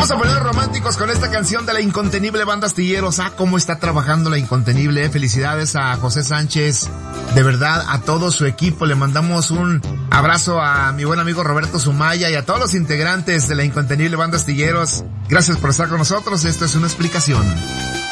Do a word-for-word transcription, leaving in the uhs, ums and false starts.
Vamos a poner románticos con esta canción de la incontenible Banda Astilleros. Ah, cómo está trabajando la incontenible. Felicidades a José Sánchez. De verdad, a todo su equipo le mandamos un abrazo a mi buen amigo Roberto Sumaya y a todos los integrantes de la incontenible Banda Astilleros. Gracias por estar con nosotros. Esto es Una Explicación.